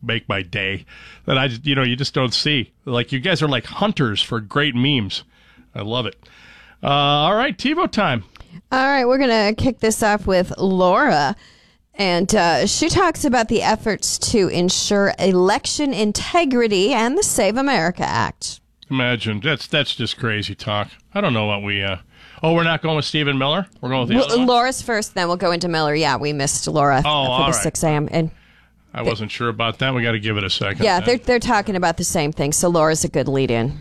make my day that I, you just don't see. Like, you guys are like hunters for great memes. I love it. All right, TiVo time. All right, we're going to kick this off with Laura. And she talks about the efforts to ensure election integrity and the Save America Act. Imagine. That's just crazy talk. I don't know what we... we're not going with Stephen Miller? We're going with the other one? Laura's first, then we'll go into Miller. Yeah, we missed Laura for the 6 a.m. And I wasn't sure about that. We got to give it a second. Yeah, they're talking about the same thing, so Laura's a good lead-in.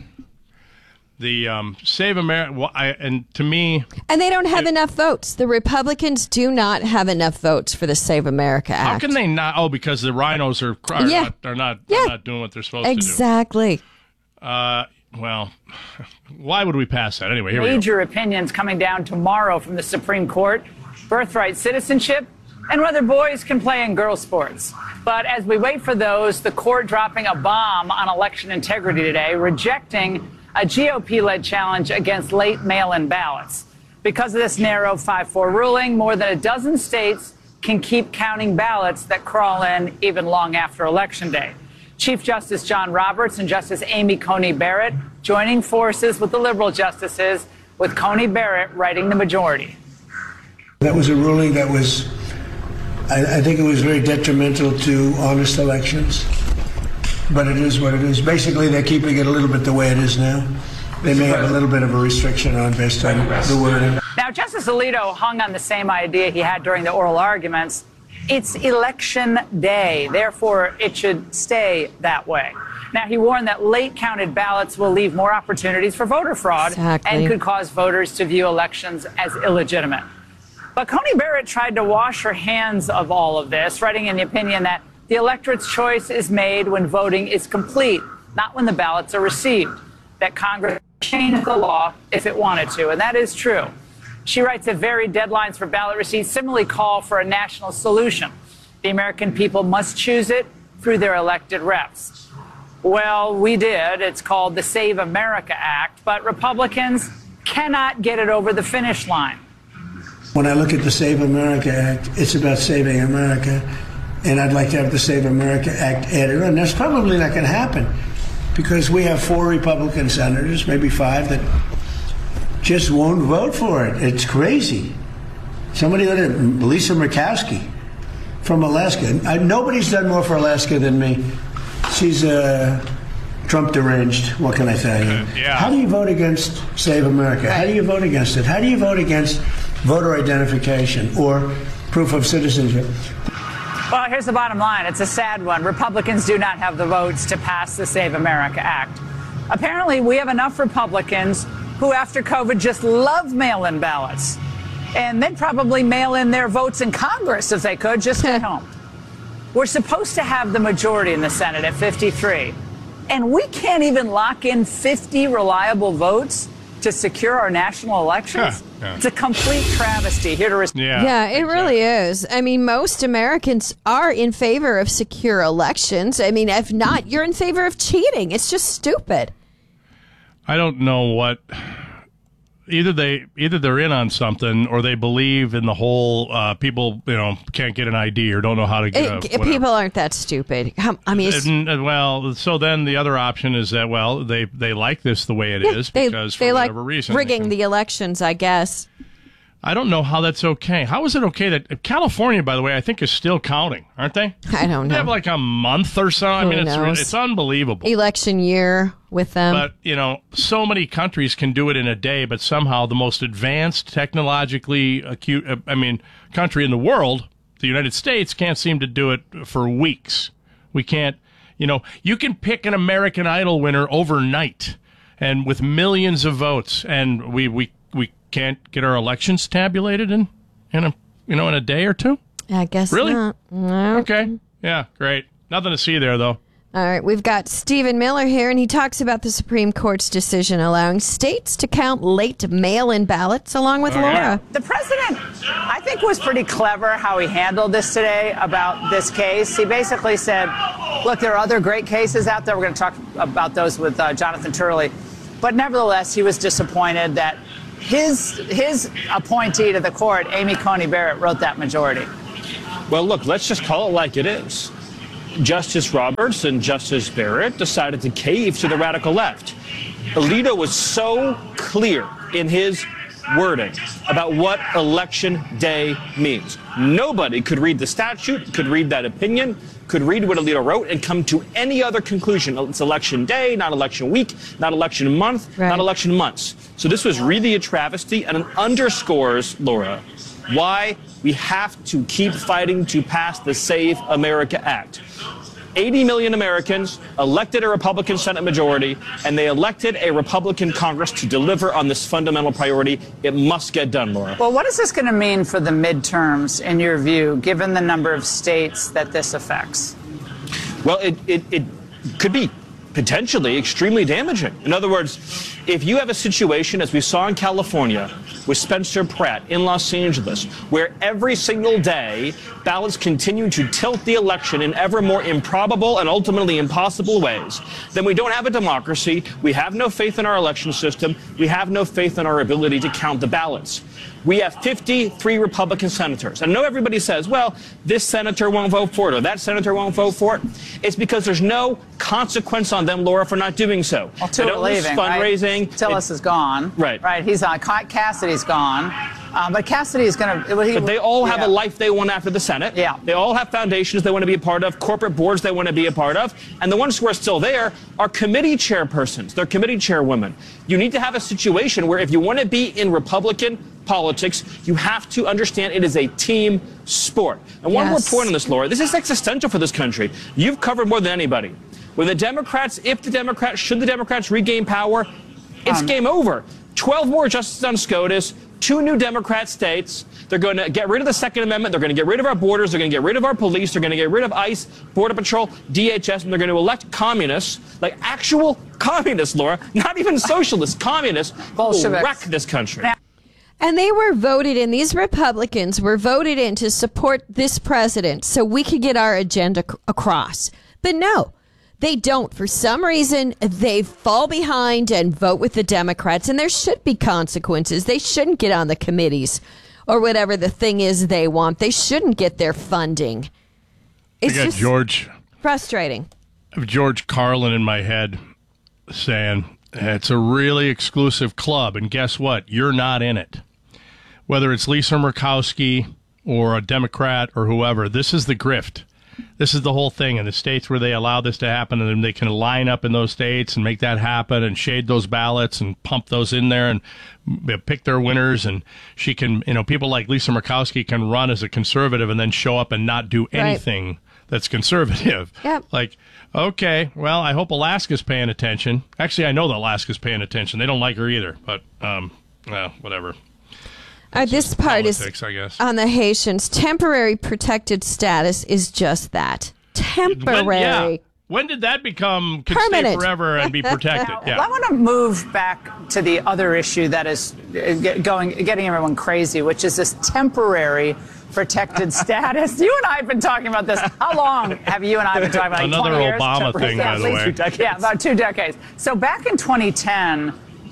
The Save America, and to me... And they don't have enough votes. The Republicans do not have enough votes for the Save America Act. How can they not? Oh, because the rhinos are not doing what they're supposed to do. Exactly. Well, why would we pass that? Anyway, here we go. Major opinions coming down tomorrow from the Supreme Court. Birthright citizenship and whether boys can play in girls' sports. But as we wait for those, the court dropping a bomb on election integrity today, rejecting a GOP-led challenge against late mail-in ballots. Because of this narrow 5-4 ruling, more than a dozen states can keep counting ballots that crawl in even long after Election Day. Chief Justice John Roberts and Justice Amy Coney Barrett joining forces with the liberal justices, with Coney Barrett writing the majority. That was a ruling that was, I think it was very detrimental to honest elections. But it is what it is. Basically, they're keeping it a little bit the way it is now. They may have a little bit of a restriction on based on the wording. Now, Justice Alito hung on the same idea he had during the oral arguments. It's election day, therefore it should stay that way. Now, he warned that late counted ballots will leave more opportunities for voter fraud and could cause voters to view elections as illegitimate. But Coney Barrett tried to wash her hands of all of this, writing in the opinion that the electorate's choice is made when voting is complete, not when the ballots are received, that Congress changed the law if it wanted to, and that is true. She writes that varied deadlines for ballot receipts similarly call for a national solution. The American people must choose it through their elected reps. Well, we did. It's called the Save America Act, but Republicans cannot get it over the finish line. When I look at the Save America Act, it's about saving America. And I'd like to have the Save America Act added on. That's probably not going to happen because we have 4 Republican senators, maybe 5, that just won't vote for it. It's crazy. Somebody like Lisa Murkowski from Alaska. Nobody's done more for Alaska than me. She's Trump deranged. What can I tell you? Yeah. How do you vote against Save America? How do you vote against it? How do you vote against voter identification or proof of citizenship? Well, here's the bottom line. It's a sad one. Republicans do not have the votes to pass the Save America Act. Apparently, we have enough Republicans who, after COVID, just love mail-in ballots. And they'd probably mail in their votes in Congress if they could, just at home. We're supposed to have the majority in the Senate at 53. And we can't even lock in 50 reliable votes to secure our national elections? Yeah. It's a complete travesty. Here to Yeah, it really is. I mean, most Americans are in favor of secure elections. I mean, if not, you're in favor of cheating. It's just stupid. I don't know what... Either they're in on something, or they believe in the whole people can't get an ID or don't know how to get people aren't that stupid. I mean, well, so then the other option is that they like this the way it is because for whatever reason rigging the elections, I guess. I don't know how that's okay. How is it okay that California, by the way, I think is still counting, aren't they? I don't know. They have like a month or so. I mean, it's unbelievable. Election year with them. But, so many countries can do it in a day, but somehow the most advanced, technologically acute, country in the world, the United States, can't seem to do it for weeks. We can't, you can pick an American Idol winner overnight and with millions of votes, and we can't get our elections tabulated in a day or two? I guess really? Not. No. Okay. Yeah, great. Nothing to see there, though. All right, we've got Stephen Miller here, and he talks about the Supreme Court's decision allowing states to count late mail-in ballots, along with Laura. The president, I think, was pretty clever how he handled this today about this case. He basically said, look, there are other great cases out there. We're going to talk about those with Jonathan Turley. But nevertheless, he was disappointed that his appointee to the court, Amy Coney Barrett, wrote that majority. Well, look, let's just call it like it is. Justice Roberts and Justice Barrett decided to cave to the radical left. Alito was so clear in his wording about what Election Day means. Nobody could read the statute, could read that opinion, could read what Alito wrote and come to any other conclusion. It's Election Day, not election week, not election month, not election months. So this was really a travesty, and it underscores, Laura, why we have to keep fighting to pass the Save America Act. 80 million Americans elected a Republican Senate majority, and they elected a Republican Congress to deliver on this fundamental priority. It must get done, Laura. Well, what is this going to mean for the midterms, in your view, given the number of states that this affects? Well, it could be potentially extremely damaging. In other words, if you have a situation, as we saw in California, with Spencer Pratt in Los Angeles, where every single day ballots continue to tilt the election in ever more improbable and ultimately impossible ways, then we don't have a democracy, we have no faith in our election system, we have no faith in our ability to count the ballots. We have 53 Republican senators. I know everybody says, well, this senator won't vote for it or that senator won't vote for it. It's because there's no consequence on them, Laura, for not doing so. Well, two are leaving, fundraising. Right? Tillis is gone. Right. Right. He's on. Cassidy's gone. But Cassidy's going to... But they all have a life they want after the Senate. Yeah. They all have foundations they want to be a part of, corporate boards they want to be a part of. And the ones who are still there are committee chairpersons. They're committee chairwomen. You need to have a situation where if you want to be in Republican politics, you have to understand it is a team sport. And one more point on this, Laura. This is existential for this country. You've covered more than anybody. When the Democrats, should the Democrats regain power, it's game over. 12 more justices on SCOTUS, 2 new Democrat states. They're going to get rid of the Second Amendment. They're going to get rid of our borders. They're going to get rid of our police. They're going to get rid of ICE, Border Patrol, DHS, and they're going to elect communists, like actual communists, Laura, not even socialists, communists, who will wreck this country. And they were voted in, these Republicans were voted in to support this president so we could get our agenda across. But no, they don't. For some reason, they fall behind and vote with the Democrats, and there should be consequences. They shouldn't get on the committees or whatever the thing is they want. They shouldn't get their funding. It's just frustrating. I have George Carlin in my head saying, it's a really exclusive club, and guess what? You're not in it. Whether it's Lisa Murkowski or a Democrat or whoever, this is the grift. This is the whole thing. In the states where they allow this to happen, and then they can line up in those states and make that happen and shade those ballots and pump those in there and pick their winners. And she can, people like Lisa Murkowski can run as a conservative and then show up and not do anything that's conservative. Yep. Like, okay, well, I hope Alaska's paying attention. Actually, I know that Alaska's paying attention. They don't like her either, but whatever. This part politics, is I guess. On the Haitians. Temporary protected status is just that. Temporary. When did that become permanent? Stay forever and be protected? Now, I want to move back to the other issue that is getting everyone crazy, which is this temporary protected status. You and I have been talking about this. How long have you and I been talking about it? Another 20 years? Obama thing, by the way. Yeah, about 2 decades. So back in 2010,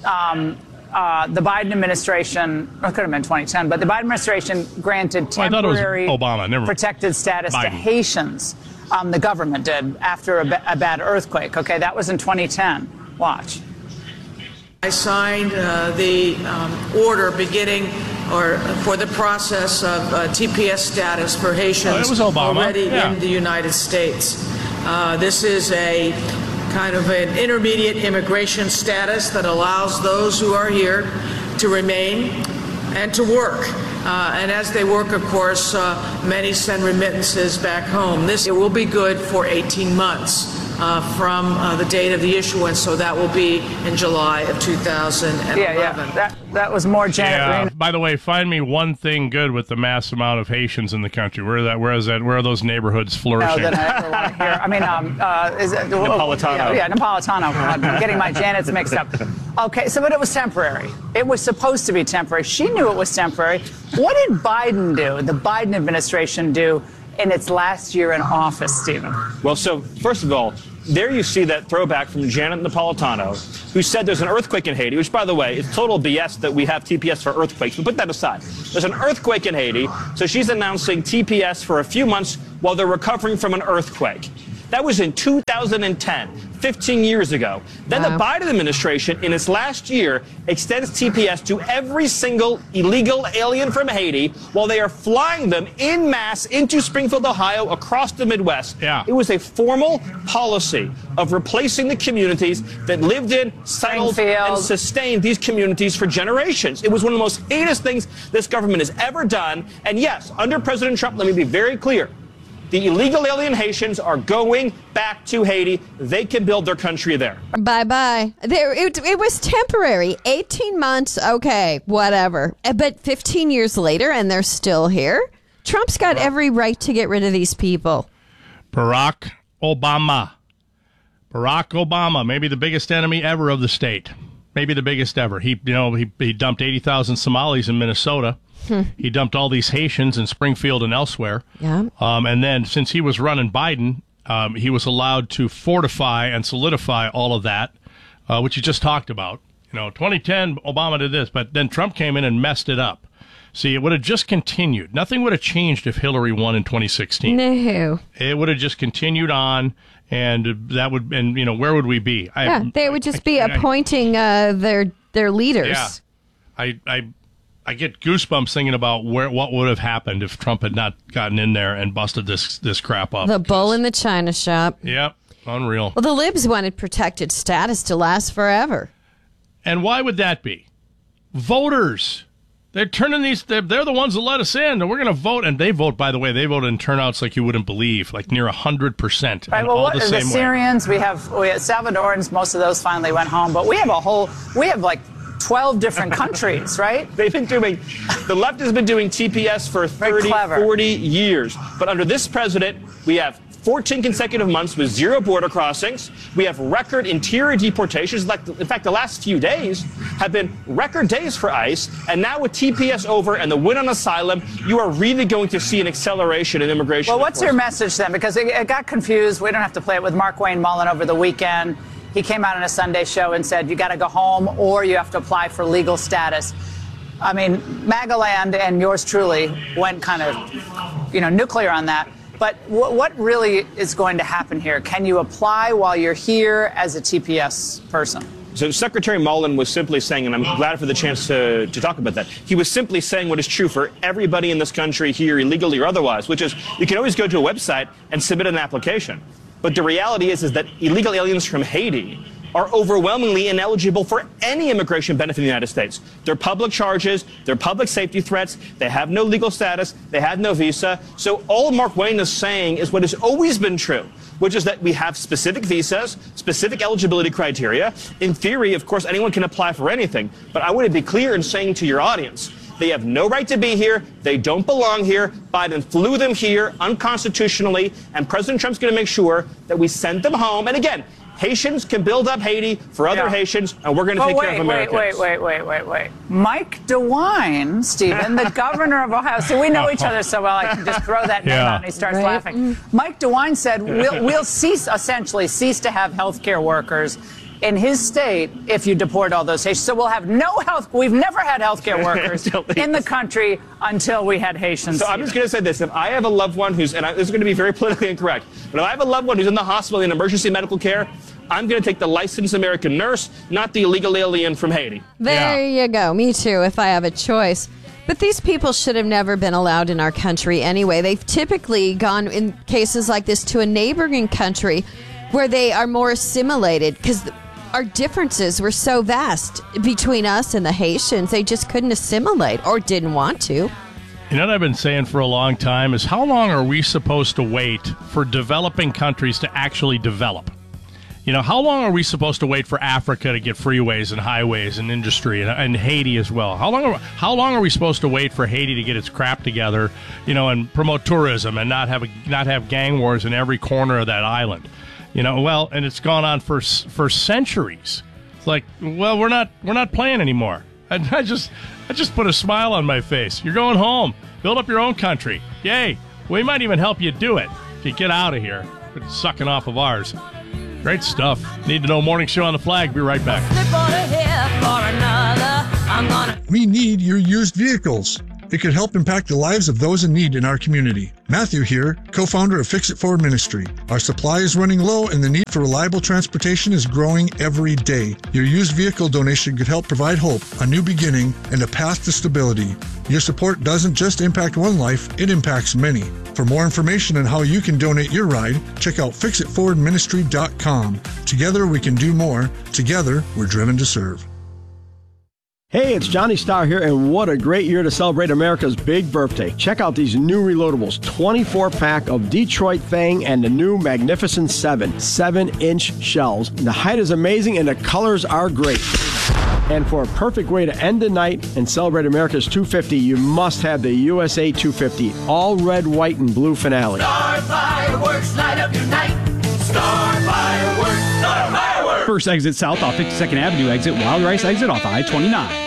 the Biden administration, or it could have been 2010, but the Biden administration granted temporary protected status to Haitians. The government did after a bad earthquake. Okay, that was in 2010. Watch. I signed the order beginning for the process of TPS status for Haitians already in the United States. This is a kind of an intermediate immigration status that allows those who are here to remain and to work. And as they work, of course, many send remittances back home. It will be good for 18 months from the date of the issuance, so that will be in July of 2011. Yeah. That was more Janet Reno. By the way, find me one thing good with the mass amount of Haitians in the country. Where are those neighborhoods flourishing? No, that I ever want to hear. I mean, is it Napolitano? Yeah, Napolitano. I'm getting my Janets mixed up. Okay, but it was temporary. It was supposed to be temporary. She knew it was temporary. What did Biden do? The Biden administration do in its last year in office, Stephen? Well, so first of all, there you see that throwback from Janet Napolitano, who said there's an earthquake in Haiti, which, by the way, is total BS that we have TPS for earthquakes. But put that aside. There's an earthquake in Haiti, so she's announcing TPS for a few months while they're recovering from an earthquake. That was in 2010, 15 years ago. Then the Biden administration, in its last year, extends TPS to every single illegal alien from Haiti while they are flying them en masse into Springfield, Ohio, across the Midwest. Yeah. It was a formal policy of replacing the communities that lived in, settled, and sustained these communities for generations. It was one of the most heinous things this government has ever done. And yes, under President Trump, let me be very clear. The illegal alien Haitians are going back to Haiti. They can build their country there. Bye-bye. It was temporary. 18 months, okay, whatever. But 15 years later, and they're still here? Trump's got every right to get rid of these people. Barack Obama, maybe the biggest enemy ever of the state. Maybe the biggest ever. He dumped 80,000 Somalis in Minnesota. He dumped all these Haitians in Springfield and elsewhere. Yeah. And then since he was running Biden, he was allowed to fortify and solidify all of that, which you just talked about. 2010, Obama did this, but then Trump came in and messed it up. See, it would have just continued. Nothing would have changed if Hillary won in 2016. No. It would have just continued on, and that would, and where would we be? They would just be appointing their leaders. Yeah. I get goosebumps thinking about what would have happened if Trump had not gotten in there and busted this crap up. The bull in the china shop. Yep, unreal. Well, the libs wanted protected status to last forever. And why would that be? Voters. They're turning they're the ones that let us in, and we're going to vote. And they vote, by the way, they vote in turnouts like you wouldn't believe, like near 100%. Right, well, what are the Syrians? We have Salvadorans, most of those finally went home, but we have like 12 different countries, right? The left has been doing TPS for 30, 40 years. But under this president, we have 14 consecutive months with zero border crossings. We have record interior deportations. In fact, the last few days have been record days for ICE. And now with TPS over and the win on asylum, you are really going to see an acceleration in immigration. Well, what's your message then? Because it got confused. We don't have to play it with Mark Wayne Mullen over the weekend. He came out on a Sunday show and said, you got to go home or you have to apply for legal status. I mean, Magaland and yours truly went kind of, nuclear on that. But what really is going to happen here? Can you apply while you're here as a TPS person? So Secretary Mullen was simply saying, and I'm glad for the chance to talk about that, he was simply saying what is true for everybody in this country here, illegally or otherwise, which is you can always go to a website and submit an application. But the reality is that illegal aliens from Haiti are overwhelmingly ineligible for any immigration benefit in the United States. They're public charges, they're public safety threats, they have no legal status, they have no visa. So all Mark Wayne is saying is what has always been true, which is that we have specific visas, specific eligibility criteria. In theory, of course, anyone can apply for anything. But I want to be clear in saying to your audience, they have no right to be here. They don't belong here. Biden flew them here unconstitutionally, and President Trump's going to make sure that we send them home. And again, Haitians can build up Haiti for other Haitians, and we're going to take care of Americans. Wait. Mike DeWine, Stephen, the governor of Ohio. See, we know each other so well, I can just throw that name out and he starts laughing. Mike DeWine said we'll cease to have health care workers in his state if you deport all those Haitians. So we'll have we've never had health care workers in the country until we had Haitians. So I'm just going to say this. If I have a loved one this is going to be very politically incorrect, but if I have a loved one who's in the hospital in emergency medical care, I'm going to take the licensed American nurse, not the illegal alien from Haiti. There you go. Me too, if I have a choice. But these people should have never been allowed in our country anyway. They've typically gone, in cases like this, to a neighboring country where they are more assimilated because our differences were so vast between us and the Haitians. They just couldn't assimilate or didn't want to. You know what I've been saying for a long time is how long are we supposed to wait for developing countries to actually develop? How long are we supposed to wait for Africa to get freeways and highways and industry and Haiti as well? How long are we supposed to wait for Haiti to get its crap together, and promote tourism and not have gang wars in every corner of that island? And it's gone on for centuries. It's like, well, we're not playing anymore. I just put a smile on my face. You're going home. Build up your own country. Yay. We might even help you do it if you get out of here. Quit sucking off of ours. Great stuff. Need to Know Morning Show on the Flag. Be right back. We need your used vehicles. it could help impact the lives of those in need in our community. Matthew here, co-founder of Fix It Forward Ministry. Our supply is running low and the need for reliable transportation is growing every day. Your used vehicle donation could help provide hope, a new beginning, and a path to stability. Your support doesn't just impact one life, it impacts many. For more information on how you can donate your ride, check out fixitforwardministry.com. Together we can do more. Together we're driven to serve. Hey, it's Johnny Starr here, and what a great year to celebrate America's big birthday. Check out these new reloadables, 24-pack of Detroit Fang and the new Magnificent 7, 7-inch shells. The height is amazing and the colors are great. And for a perfect way to end the night and celebrate America's 250, you must have the USA 250, all red, white, and blue finale. Star Fireworks, light up your night. Star Fireworks, Star Fireworks. First exit south off 52nd Avenue exit, Wild Rice exit off I-29.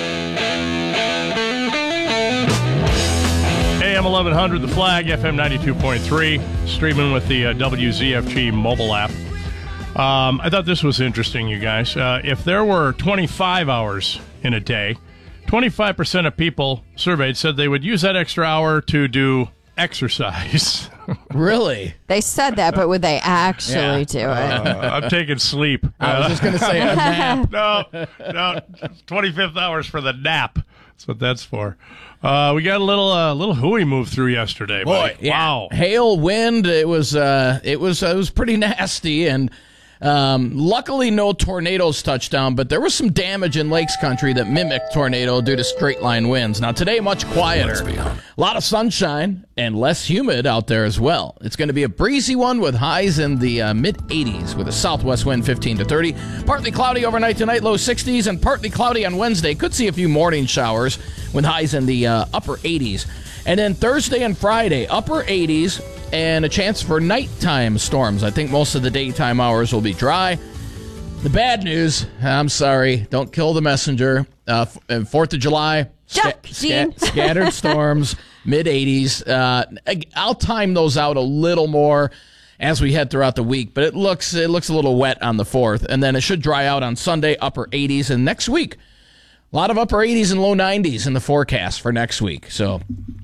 AM 1100, The Flag, FM 92.3, streaming with the WZFG mobile app. I thought this was interesting, you guys. If there were 25 hours in a day, 25% of people surveyed said they would use that extra hour to do exercise. Really? They said that, but would they actually do it? I'm taking sleep. I was just going to say a nap. No, 25th hours for the nap. That's what that's for. We got a little hooey move through yesterday. Boy, yeah. Wow. Hail, wind. It was pretty nasty, and luckily no tornadoes touched down, but there was some damage in Lakes Country that mimicked tornado due to straight line winds. Now today, much quieter. A lot of sunshine and less humid out there as well. It's going to be a breezy one with highs in the mid-80s with a southwest wind 15 to 30. Partly cloudy overnight tonight, low 60s, and partly cloudy on Wednesday. Could see a few morning showers with highs in the upper 80s. And then Thursday and Friday, upper 80s and a chance for nighttime storms. I think most of the daytime hours will be dry. The bad news, I'm sorry, don't kill the messenger. 4th of July, scattered storms, mid-80s. I'll time those out a little more as we head throughout the week, but it looks a little wet on the 4th, and then it should dry out on Sunday, upper 80s, and next week, a lot of upper 80s and low 90s in the forecast for next week. So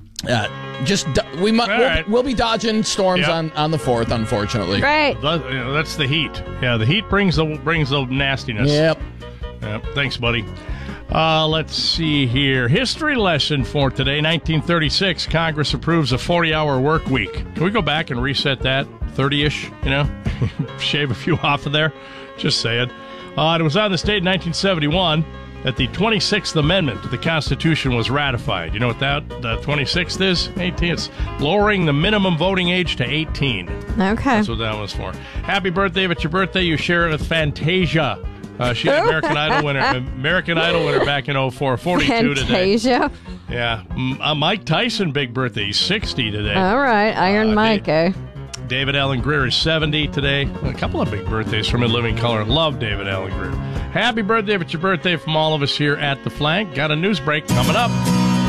we'll be dodging storms on the 4th, unfortunately. Right. That's the heat. Yeah, the heat brings the nastiness. Yep. Thanks, buddy. Let's see here. History lesson for today, 1936. Congress approves a 40-hour work week. Can we go back and reset that? 30-ish, shave a few off of there. Just saying. It was on this date in 1971 that the 26th Amendment to the Constitution was ratified. You know what the 26th is? 18. It's lowering the minimum voting age to 18. Okay. That's what that was for. Happy birthday. If it's your birthday, you share it with Fantasia. She's an American Idol winner back in 04, 42 today. Fantasia. Yeah. Mike Tyson, big birthday. He's 60 today. All right. Iron Mike, David Allen Greer is 70 today. A couple of big birthdays from In Living Color. Love David Allen Greer. Happy birthday if it's your birthday from all of us here at The Flank. Got a news break coming up.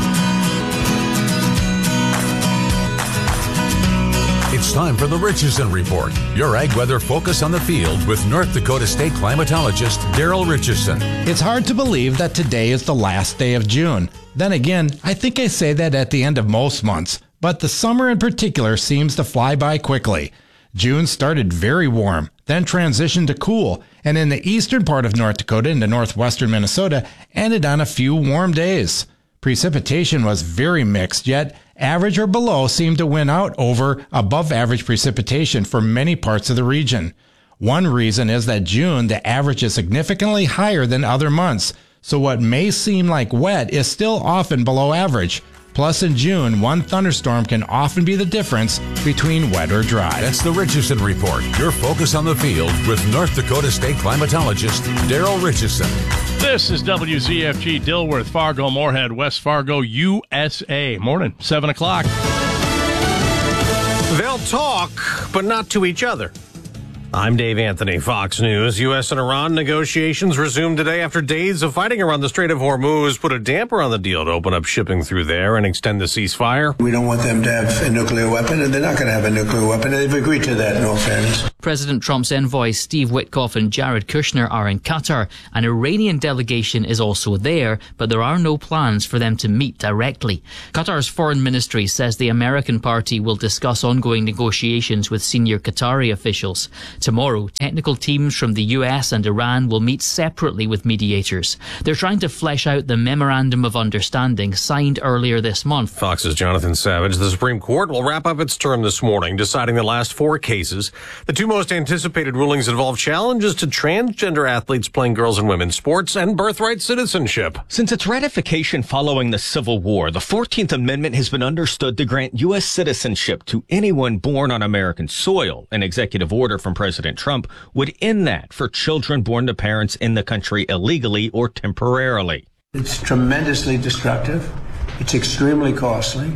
It's time for the Richardson Report, your ag weather focus on the field with North Dakota State climatologist Daryl Richardson. It's hard to believe that today is the last day of June. Then again, I think I say that at the end of most months, but the summer in particular seems to fly by quickly. June started very warm, then transitioned to cool, and in the eastern part of North Dakota into northwestern Minnesota, ended on a few warm days. Precipitation was very mixed, yet average or below seemed to win out over above average precipitation for many parts of the region. One reason is that June, the average is significantly higher than other months, so what may seem like wet is still often below average. Plus, in June, one thunderstorm can often be the difference between wet or dry. That's the Richardson Report, your focus on the field with North Dakota State climatologist Daryl Richardson. This is WZFG, Dilworth, Fargo, Moorhead, West Fargo, USA. Morning, 7 o'clock. They'll talk, but not to each other. I'm Dave Anthony, Fox News. U.S. and Iran negotiations resumed today after days of fighting around the Strait of Hormuz put a damper on the deal to open up shipping through there and extend the ceasefire. We don't want them to have a nuclear weapon, and they're not going to have a nuclear weapon. They've agreed to that, in all fairness. President Trump's envoys Steve Witkoff and Jared Kushner are in Qatar. An Iranian delegation is also there, but there are no plans for them to meet directly. Qatar's foreign ministry says the American party will discuss ongoing negotiations with senior Qatari officials. Tomorrow, technical teams from the US and Iran will meet separately with mediators. They're trying to flesh out the Memorandum of Understanding signed earlier this month. Fox's Jonathan Savage. The Supreme Court will wrap up its term this morning, deciding the last 4 cases. The 2 most anticipated rulings involve challenges to transgender athletes playing girls and women's sports and birthright citizenship. Since its ratification following the Civil War, the 14th Amendment has been understood to grant U.S. citizenship to anyone born on American soil. An executive order from President Trump would end that for children born to parents in the country illegally or temporarily. It's tremendously destructive. It's extremely costly.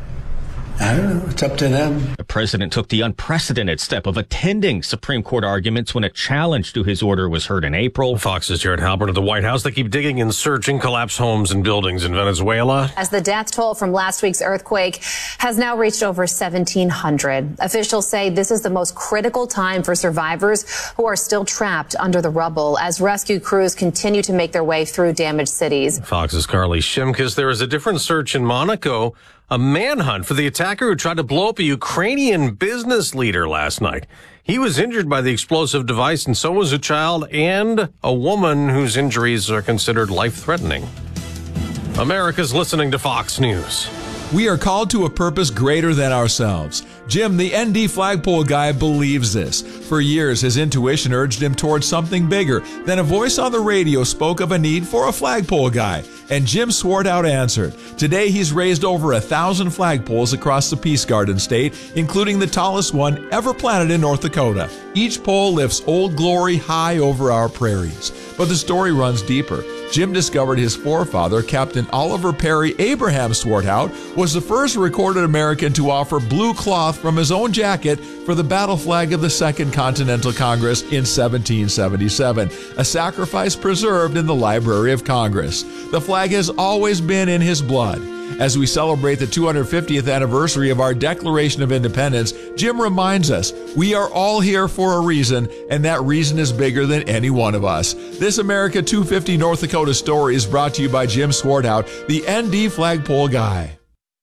I don't know. It's up to them. The president took the unprecedented step of attending Supreme Court arguments when a challenge to his order was heard in April. Fox's Jared Halpern at the White House. They keep digging and searching collapsed homes and buildings in Venezuela. As the death toll from last week's earthquake has now reached over 1,700. Officials say this is the most critical time for survivors who are still trapped under the rubble as rescue crews continue to make their way through damaged cities. Fox's Carly Shimkus. There is a different search in Monaco. A manhunt for the attacker who tried to blow up a Ukrainian business leader last night. He was injured by the explosive device, and so was a child and a woman whose injuries are considered life-threatening. America's listening to Fox News. We are called to a purpose greater than ourselves. Jim, the ND flagpole guy, believes this. For years, his intuition urged him towards something bigger. Then a voice on the radio spoke of a need for a flagpole guy, and Jim Swartout answered. Today, he's raised over 1,000 flagpoles across the Peace Garden State, including the tallest one ever planted in North Dakota. Each pole lifts Old Glory high over our prairies. But the story runs deeper. Jim discovered his forefather, Captain Oliver Perry Abraham Swartout, was the first recorded American to offer blue cloth from his own jacket for the battle flag of the Second Continental Congress in 1777, a sacrifice preserved in the Library of Congress. The flag has always been in his blood. As we celebrate the 250th anniversary of our Declaration of Independence, Jim reminds us we are all here for a reason, and that reason is bigger than any one of us. This America 250 North Dakota story is brought to you by Jim Swartout, the ND flagpole guy.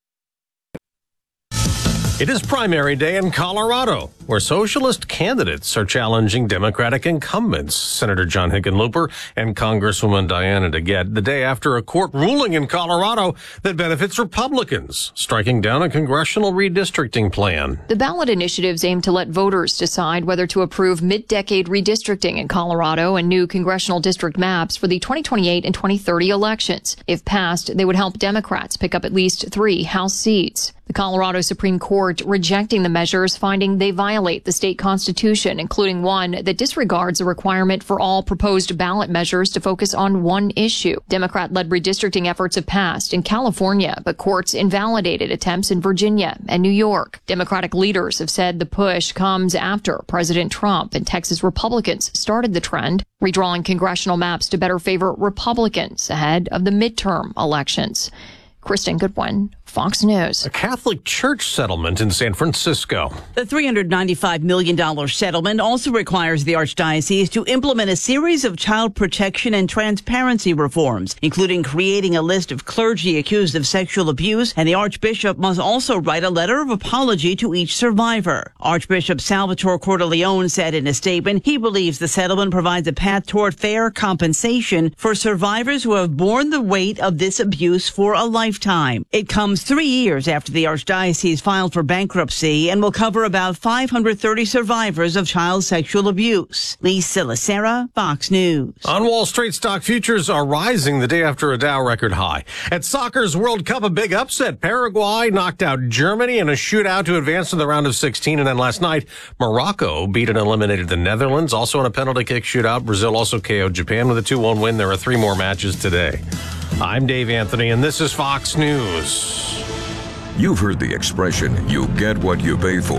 It is primary day in Colorado, where socialist candidates are challenging Democratic incumbents, Senator John Hickenlooper and Congresswoman Diana DeGette, the day after a court ruling in Colorado that benefits Republicans, striking down a congressional redistricting plan. The ballot initiatives aim to let voters decide whether to approve mid-decade redistricting in Colorado and new congressional district maps for the 2028 and 2030 elections. If passed, they would help Democrats pick up at least 3 House seats. The Colorado Supreme Court rejecting the measures, finding they violate the state constitution, including one that disregards a requirement for all proposed ballot measures to focus on one issue. Democrat-led redistricting efforts have passed in California, but courts invalidated attempts in Virginia and New York. Democratic leaders have said the push comes after President Trump and Texas Republicans started the trend, redrawing congressional maps to better favor Republicans ahead of the midterm elections. Kristen Goodwin, Fox News. A Catholic church settlement in San Francisco. The $395 million settlement also requires the Archdiocese to implement a series of child protection and transparency reforms, including creating a list of clergy accused of sexual abuse, and the Archbishop must also write a letter of apology to each survivor. Archbishop Salvatore Cordileone said in a statement he believes the settlement provides a path toward fair compensation for survivors who have borne the weight of this abuse for a lifetime. It comes 3 years after the Archdiocese filed for bankruptcy and will cover about 530 survivors of child sexual abuse. Lisa Lacera, Fox News. On Wall Street, stock futures are rising the day after a Dow record high. At soccer's World Cup, a big upset. Paraguay knocked out Germany in a shootout to advance to the round of 16. And then last night, Morocco beat and eliminated the Netherlands. Also in a penalty kick shootout, Brazil also KO'd Japan with a 2-1 win. There are 3 more matches today. I'm Dave Anthony, and this is Fox News. You've heard the expression, you get what you pay for.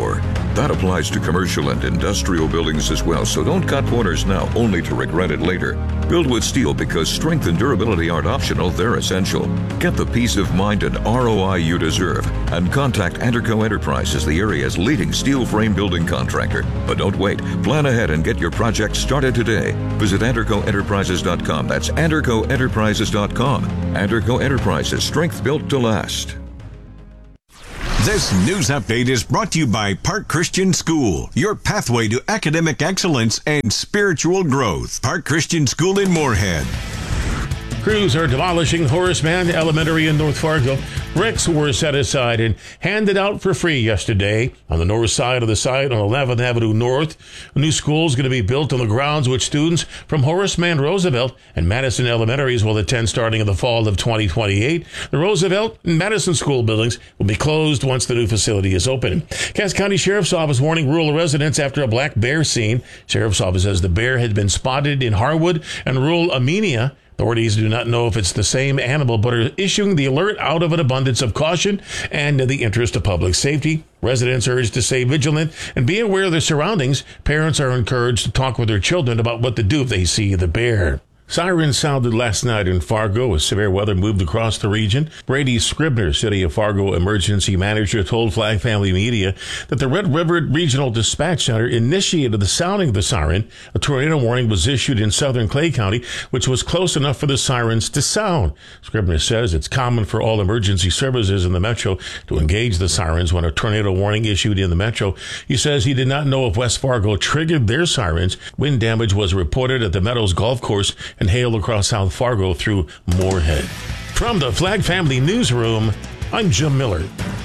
That applies to commercial and industrial buildings as well, so don't cut corners now, only to regret it later. Build with steel because strength and durability aren't optional, they're essential. Get the peace of mind and ROI you deserve, and contact Anderco Enterprises, the area's leading steel frame building contractor. But don't wait. Plan ahead and get your project started today. Visit AndercoEnterprises.com. That's AndercoEnterprises.com. Anderco Enterprises, strength built to last. This news update is brought to you by Park Christian School, your pathway to academic excellence and spiritual growth. Park Christian School in Moorhead. Crews are demolishing Horace Mann Elementary in North Fargo. Bricks were set aside and handed out for free yesterday on the north side of the site on 11th Avenue North. A new school is going to be built on the grounds which students from Horace Mann Roosevelt and Madison Elementaries will attend starting in the fall of 2028. The Roosevelt and Madison school buildings will be closed once the new facility is open. Cass County Sheriff's Office warning rural residents after a black bear scene. Sheriff's Office says the bear had been spotted in Harwood and rural Amenia. Authorities do not know if it's the same animal, but are issuing the alert out of an abundance of caution and in the interest of public safety. Residents are urged to stay vigilant and be aware of their surroundings. Parents are encouraged to talk with their children about what to do if they see the bear. Sirens sounded last night in Fargo as severe weather moved across the region. Brady Scribner, City of Fargo emergency manager, told Flag Family Media that the Red River Regional Dispatch Center initiated the sounding of the siren. A tornado warning was issued in southern Clay County, which was close enough for the sirens to sound. Scribner says it's common for all emergency services in the metro to engage the sirens when a tornado warning issued in the metro. He says he did not know if West Fargo triggered their sirens. Wind damage was reported at the Meadows Golf Course and hail across South Fargo through Moorhead. From the Flag Family Newsroom, I'm Jim Miller.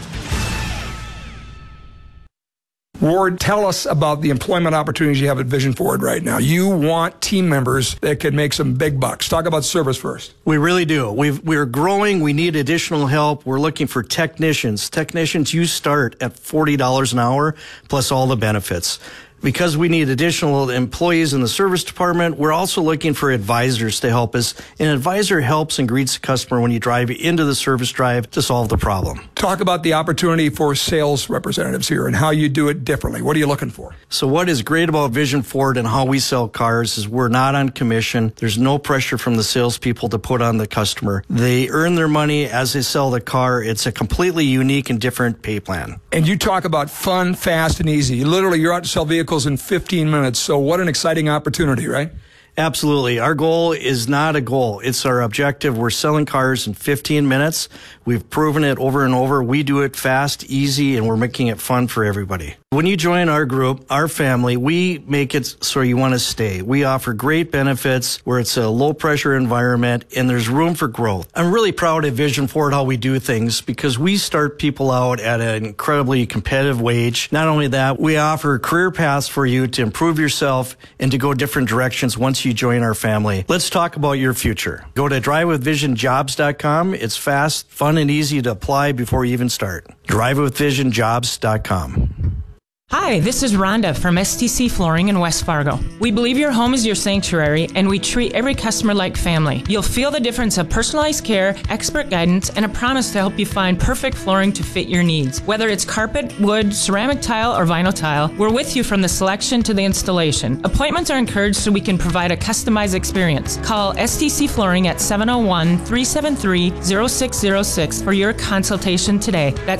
Ward, tell us about the employment opportunities you have at Vision Ford right now. You want team members that could make some big bucks. Talk about service first. We really do. We're growing. We need additional help. We're looking for technicians. Technicians, you start at $40 an hour plus all the benefits. Because we need additional employees in the service department, we're also looking for advisors to help us. An advisor helps and greets the customer when you drive into the service drive to solve the problem. Talk about the opportunity for sales representatives here and how you do it differently. What are you looking for? So what is great about Vision Ford and how we sell cars is we're not on commission. There's no pressure from the salespeople to put on the customer. They earn their money as they sell the car. It's a completely unique and different pay plan. And you talk about fun, fast, and easy. Literally, you're out to sell vehicles in 15 minutes. So what an exciting opportunity, right? Absolutely. Our goal is not a goal. It's our objective. We're selling cars in 15 minutes. We've proven it over and over. We do it fast, easy, and we're making it fun for everybody. When you join our group, our family, we make it so you want to stay. We offer great benefits where it's a low-pressure environment and there's room for growth. I'm really proud of Vision Ford how we do things because we start people out at an incredibly competitive wage. Not only that, we offer career paths for you to improve yourself and to go different directions once you join our family. Let's talk about your future. Go to drivewithvisionjobs.com. It's fast, fun, and easy to apply before you even start. drivewithvisionjobs.com. Hi, this is Rhonda from STC Flooring in West Fargo. We believe your home is your sanctuary, and we treat every customer like family. You'll feel the difference of personalized care, expert guidance, and a promise to help you find perfect flooring to fit your needs. Whether it's carpet, wood, ceramic tile, or vinyl tile, we're with you from the selection to the installation. Appointments are encouraged so we can provide a customized experience. Call STC Flooring at 701-373-0606 for your consultation today. That's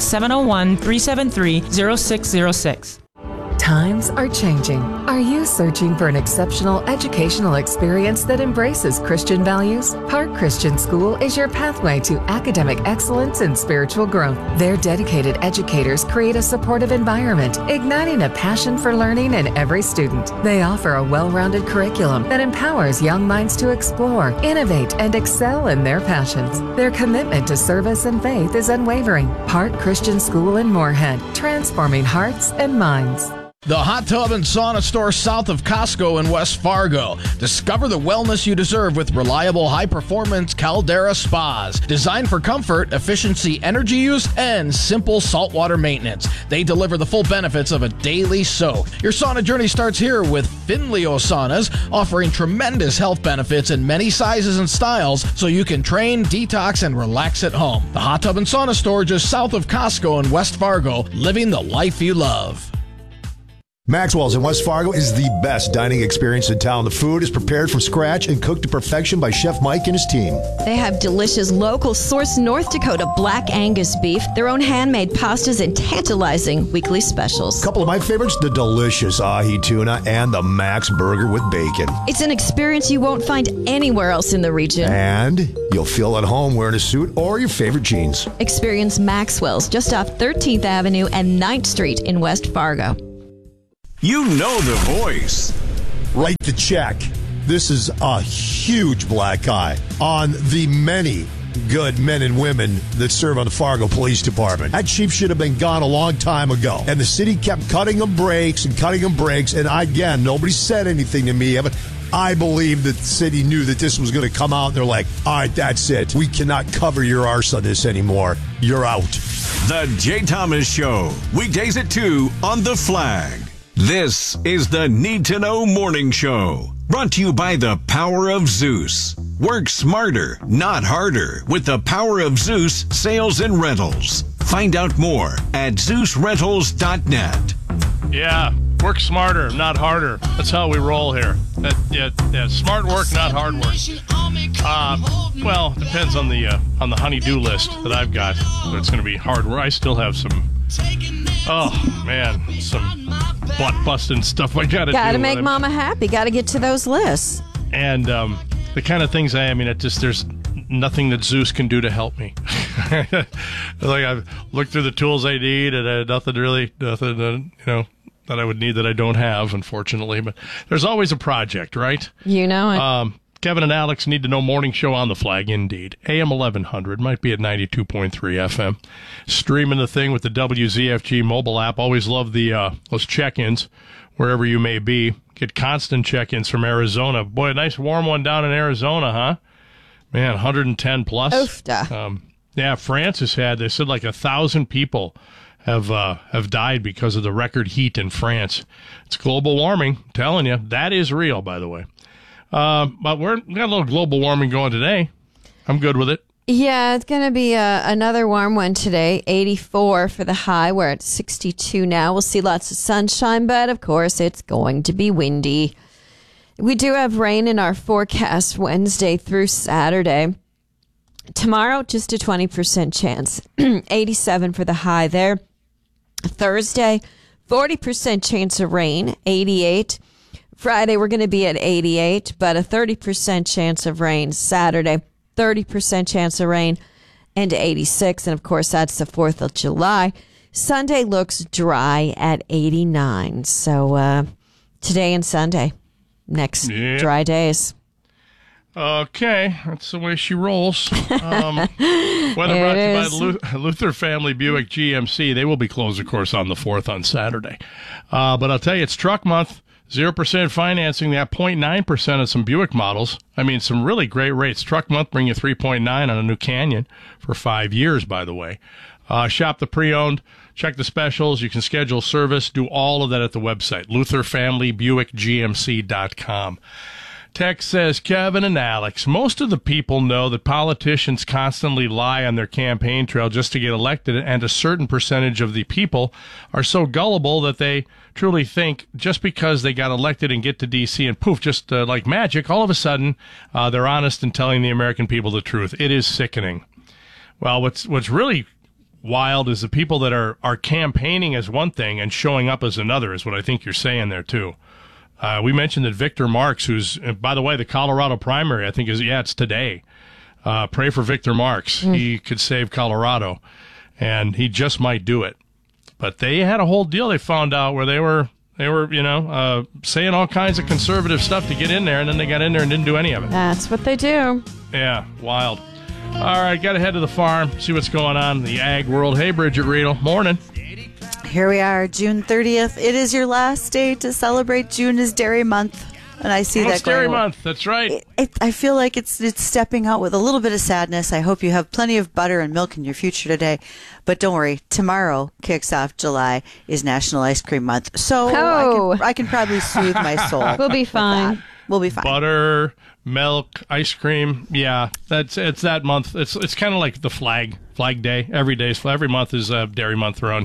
701-373-0606. Times are changing. Are you searching for an exceptional educational experience that embraces Christian values? Park Christian School is your pathway to academic excellence and spiritual growth. Their dedicated educators create a supportive environment, igniting a passion for learning in every student. They offer a well-rounded curriculum that empowers young minds to explore, innovate, and excel in their passions. Their commitment to service and faith is unwavering. Park Christian School in Moorhead, transforming hearts and minds. The Hot Tub and Sauna Store south of Costco in West Fargo. Discover the wellness you deserve with reliable, high-performance Caldera spas. Designed for comfort, efficiency, energy use, and simple saltwater maintenance. They deliver the full benefits of a daily soak. Your sauna journey starts here with Finleo Saunas, offering tremendous health benefits in many sizes and styles so you can train, detox, and relax at home. The Hot Tub and Sauna Store just south of Costco in West Fargo, living the life you love. Maxwell's in West Fargo is the best dining experience in town. The food is prepared from scratch and cooked to perfection by Chef Mike and his team. They have delicious local sourced North Dakota Black Angus beef, their own handmade pastas, and tantalizing weekly specials. Couple of my favorites, the delicious ahi tuna and the Max burger with bacon. It's an experience you won't find anywhere else in the region. And you'll feel at home wearing a suit or your favorite jeans. Experience Maxwell's just off 13th Avenue and 9th Street in West Fargo. You know the voice. Write the check. This is a huge black eye on the many good men and women that serve on the Fargo Police Department. That chief should have been gone a long time ago. And the city kept cutting them breaks. And again, nobody said anything to me. But I believe that the city knew that this was going to come out. And they're like, all right, that's it. We cannot cover your arse on this anymore. You're out. The Jay Thomas Show. Weekdays at 2 on The Flag. This is the Need to Know Morning Show. Brought to you by the Power of Zeus. Work smarter, not harder, with the Power of Zeus Sales and Rentals. Find out more at ZeusRentals.net. Yeah, work smarter, not harder. That's how we roll here. Smart work, not hard work. Well, depends on the honey-do list that I've got. But it's going to be hard work. I still have some. Oh man, some butt-busting stuff I gotta do. Gotta make Mama happy. Gotta get to those lists. And the kind of things there's nothing that Zeus can do to help me. Like I've looked through the tools I need, and nothing that I would need that I don't have, unfortunately. But there's always a project, right? You know it. Kevin and Alex Need to Know Morning Show on The Flag, indeed. AM 1100, might be at 92.3 FM. Streaming the thing with the WZFG mobile app. Always love those check-ins wherever you may be. Get constant check-ins from Arizona. Boy, a nice warm one down in Arizona, huh? Man, 110 plus. Oofda. Yeah, France has had, they said 1,000 people have died because of the record heat in France. It's global warming. I'm telling you, that is real, by the way. But we got a little global warming going today. I'm good with it. Yeah, it's going to be another warm one today. 84 for the high. We're at 62 now. We'll see lots of sunshine, but of course it's going to be windy. We do have rain in our forecast Wednesday through Saturday. Tomorrow, just a 20% chance. 87 for the high there. Thursday, 40% chance of rain. 88. Friday, we're going to be at 88, but a 30% chance of rain. Saturday, 30% chance of rain, and 86. And, of course, that's the 4th of July. Sunday looks dry at 89. So today and Sunday, next dry days. Okay, that's the way she rolls. Weather brought to you by Luther Family Buick GMC. They will be closed, of course, on the 4th on Saturday. But I'll tell you, it's truck month. 0% financing, that 0.9% of some Buick models. I mean, some really great rates. Truck month bring you 3.9 on a new Canyon for 5 years, by the way. Shop the pre-owned, check the specials. You can schedule service, do all of that at the website, LutherFamilyBuickGMC.com. Text says, Kevin and Alex, most of the people know that politicians constantly lie on their campaign trail just to get elected, and a certain percentage of the people are so gullible that they truly think just because they got elected and get to D.C. and poof, just like magic, all of a sudden they're honest and telling the American people the truth. It is sickening. Well, what's really wild is the people that are campaigning as one thing and showing up as another is what I think you're saying there, too. We mentioned that Victor Marks, who's, by the way, the Colorado primary, I think it's today. Pray for Victor Marks. He could save Colorado, and he just might do it. But they had a whole deal they found out where they were saying all kinds of conservative stuff to get in there, and then they got in there and didn't do any of it. That's what they do. Yeah, wild. All right, got to head to the farm, see what's going on in the ag world. Hey, Bridget Riedel, morning. Here we are, June 30th. It is your last day to celebrate. June is Dairy Month, and I see that going. Dairy Month, that's right. I feel like it's stepping out with a little bit of sadness. I hope you have plenty of butter and milk in your future today. But don't worry, tomorrow kicks off July is National Ice Cream Month. So I can probably soothe my soul. We'll be fine. We'll be fine. Butter, milk, ice cream. Yeah, it's that month. It's kind of like the Flag Day. Every month is Dairy Month around here.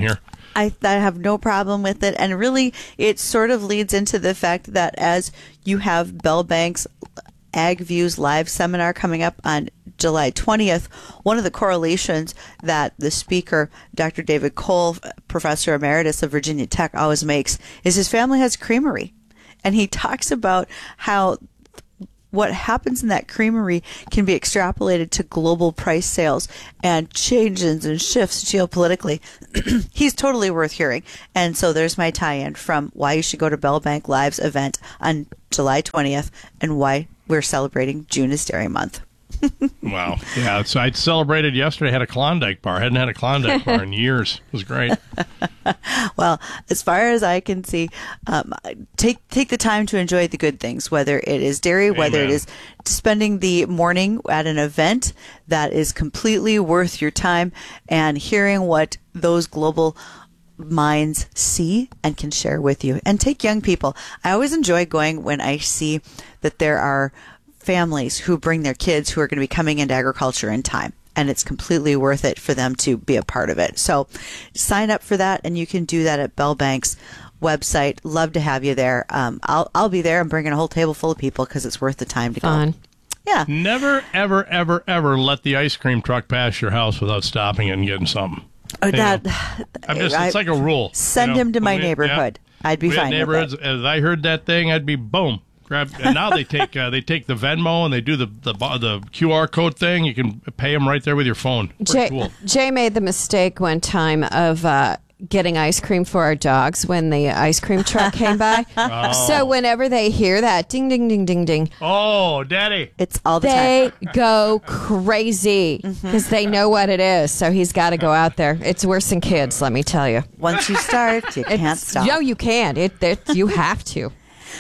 I have no problem with it. And really, it sort of leads into the fact that as you have Bell Bank's Ag Views Live seminar coming up on July 20th, one of the correlations that the speaker, Dr. David Cole, Professor Emeritus of Virginia Tech, always makes is his family has a creamery. And he talks about how what happens in that creamery can be extrapolated to global price sales and changes and shifts geopolitically. He's totally worth hearing. And so there's my tie-in from why you should go to Bell Bank Live's event on July 20th and why we're celebrating June is Dairy Month. Wow. Yeah, so I celebrated yesterday. I had a Klondike bar. I hadn't had a Klondike bar in years. It was great. Well, as far as I can see, take the time to enjoy the good things, whether it is dairy, whether it is spending the morning at an event that is completely worth your time and hearing what those global minds see and can share with you. And take young people. I always enjoy going when I see that there are families who bring their kids who are going to be coming into agriculture in time. And it's completely worth it for them to be a part of it. So sign up for that, and you can do that at Bell Bank's website. Love to have you there. I'll be there. I'm bringing a whole table full of people because it's worth the time to go. Yeah. Never, ever, ever, ever let the ice cream truck pass your house without stopping and getting something. It's like a rule. Send him to my neighborhood. Yeah. I'd be fine with it. As I heard that thing, I'd be boom. And now they take the Venmo and they do the QR code thing. You can pay them right there with your phone. Cool. Jay made the mistake one time of getting ice cream for our dogs when the ice cream truck came by. Oh. So whenever they hear that ding, ding, ding, ding, ding. Oh, Daddy. It's all the time. They go crazy because they know what it is. So he's got to go out there. It's worse than kids, let me tell you. Once you start, you can't stop. No, you can't. You have to.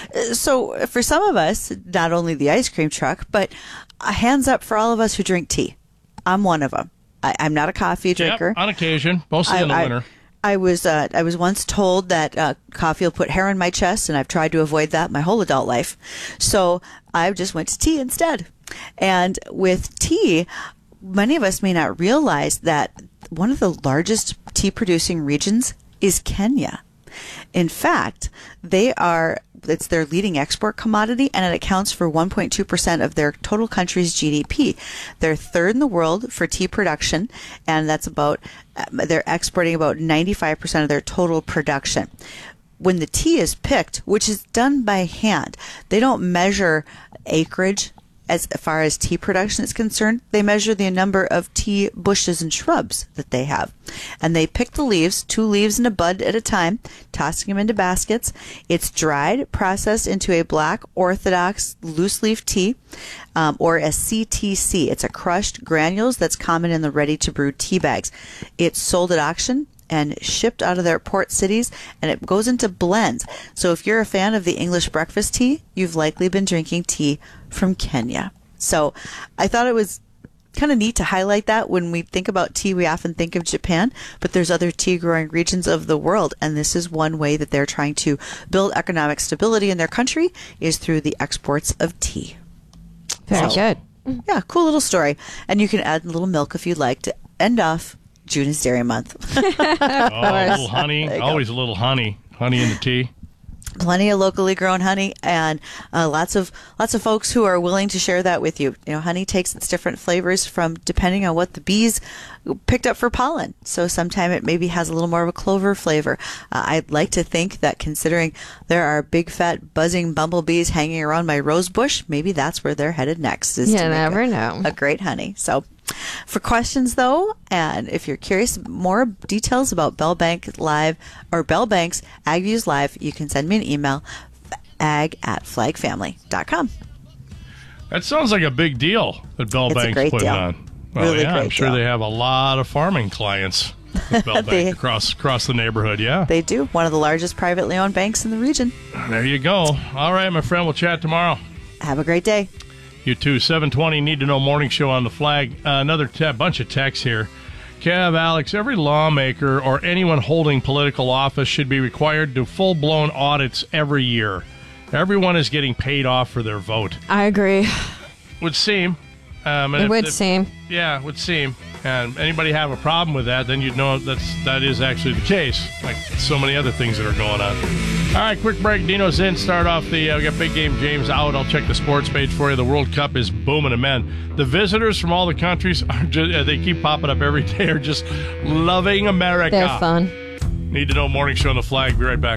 So for some of us, not only the ice cream truck, but hands up for all of us who drink tea. I'm one of them. I'm not a coffee drinker. Yep, on occasion, mostly in the winter. I was once told that coffee will put hair on my chest, and I've tried to avoid that my whole adult life. So I just went to tea instead. And with tea, many of us may not realize that one of the largest tea producing regions is Kenya. In fact, it's their leading export commodity, and it accounts for 1.2% of their total country's GDP. They're third in the world for tea production, and they're exporting about 95% of their total production. When the tea is picked, which is done by hand, they don't measure acreage. As far as tea production is concerned, they measure the number of tea bushes and shrubs that they have. And they pick the leaves, 2 leaves in a bud at a time, tossing them into baskets. It's dried, processed into a black orthodox loose leaf tea, or a CTC. It's a crushed granules that's common in the ready-to-brew tea bags. It's sold at auction and shipped out of their port cities, and it goes into blends. So if you're a fan of the English breakfast tea, you've likely been drinking tea from Kenya. So I thought it was kind of neat to highlight that. When we think about tea, we often think of Japan, but there's other tea growing regions of the world, and this is one way that they're trying to build economic stability in their country is through the exports of tea. Very good. Yeah, cool little story. And you can add a little milk if you'd like to end off June is Dairy Month. A little honey. Always a little honey. Honey in the tea. Plenty of locally grown honey, and lots of folks who are willing to share that with you. You know, honey takes its different flavors from depending on what the bees picked up for pollen. So sometimes it maybe has a little more of a clover flavor. I'd like to think that considering there are big fat buzzing bumblebees hanging around my rose bush, maybe that's where they're headed next. You never know. A great honey. So for questions, though, and if you're curious more details about Bell Bank Live or Bell Bank's Ag Views Live, you can send me an email, ag@flagfamily.com. That sounds like a big deal that Bell Bank's putting on. Well, really yeah, great I'm sure deal. They have a lot of farming clients with Bell Bank across the neighborhood, yeah. They do. One of the largest privately owned banks in the region. There you go. All right, my friend, we'll chat tomorrow. Have a great day. You too. 7:20 Need to Know Morning Show on the Flag. Another bunch of texts here. Kev, Alex, every lawmaker or anyone holding political office should be required to full-blown audits every year. Everyone is getting paid off for their vote. I agree. Would seem. It would seem. Yeah, it would seem. And anybody have a problem with that, then you'd know that is actually the case, like so many other things that are going on. All right, quick break. Dino's in. Start off we got Big Game James out. I'll check the sports page for you. The World Cup is booming, and men, the visitors from all the countries are just, they keep popping up every day, are just loving America. They're fun. Need to Know Morning Show on the Flag. Be right back.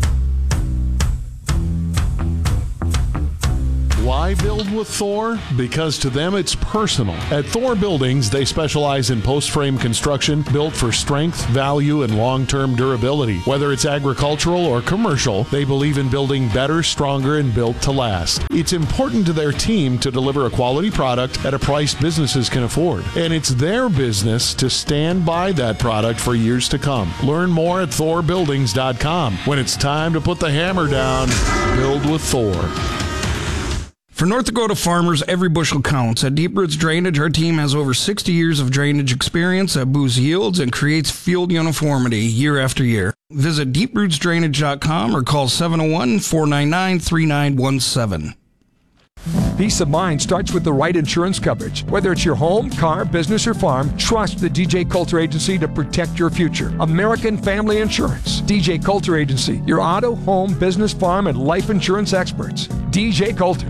Why build with Thor? Because to them it's personal. At Thor Buildings, they specialize in post-frame construction built for strength, value, and long-term durability. Whether it's agricultural or commercial, they believe in building better, stronger, and built to last. It's important to their team to deliver a quality product at a price businesses can afford. And it's their business to stand by that product for years to come. Learn more at ThorBuildings.com. When it's time to put the hammer down, build with Thor. For North Dakota farmers, every bushel counts. At Deep Roots Drainage, our team has over 60 years of drainage experience that boosts yields and creates field uniformity year after year. Visit deeprootsdrainage.com or call 701-499-3917. Peace of mind starts with the right insurance coverage. Whether it's your home, car, business, or farm, trust the DJ Coulter Agency to protect your future. American Family Insurance. DJ Coulter Agency, your auto, home, business, farm, and life insurance experts. DJ Coulter.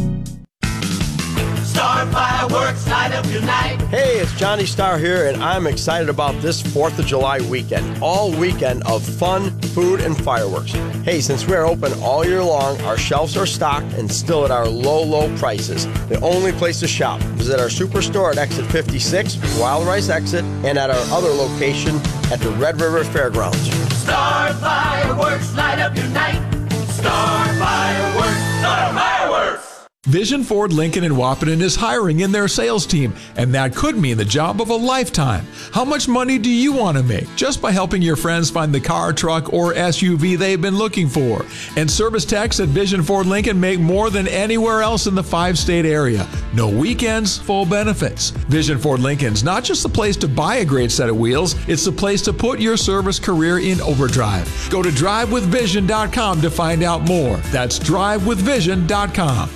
Star Fireworks, light up your night. Hey, it's Johnny Starr here, and I'm excited about this 4th of July weekend. All weekend of fun, food, and fireworks. Hey, since we're open all year long, our shelves are stocked and still at our low, low prices. The only place to shop. Visit our superstore at Exit 56, Wild Rice Exit, and at our other location at the Red River Fairgrounds. Star Fireworks, light up your night. Star Fireworks, Star Fireworks. Vision Ford Lincoln in Wahpeton is hiring in their sales team, and that could mean the job of a lifetime. How much money do you want to make just by helping your friends find the car, truck, or SUV they've been looking for? And service techs at Vision Ford Lincoln make more than anywhere else in the 5-state area. No weekends, full benefits. Vision Ford Lincoln's not just the place to buy a great set of wheels, it's the place to put your service career in overdrive. Go to drivewithvision.com to find out more. That's drivewithvision.com.